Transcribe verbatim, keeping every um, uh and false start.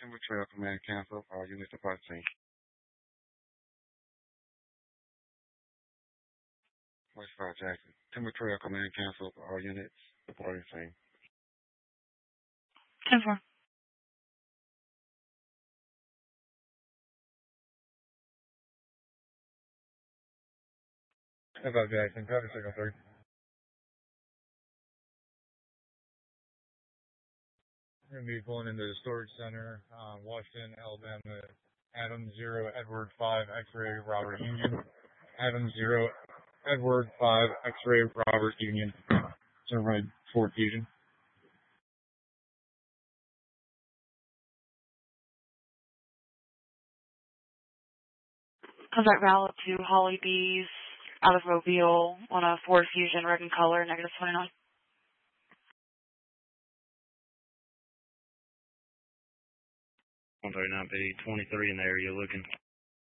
Timber Trail Command cancel. All units departing. West five Jackson. Timber Trail Command cancel. All units departing scene. ten four. ten five Jackson, traffic signal three. We're going to be pulling into the storage center, uh, Washington, Alabama. Adam zero, Edward five, X-ray, Robert Union. Adam zero, Edward five, X-ray, Robert Union. Certified Ford Fusion. Contact route to Holly B's out of Mobile on a Ford Fusion red and color, negative twenty-nine. one thirty-nine B, twenty-three in the area looking.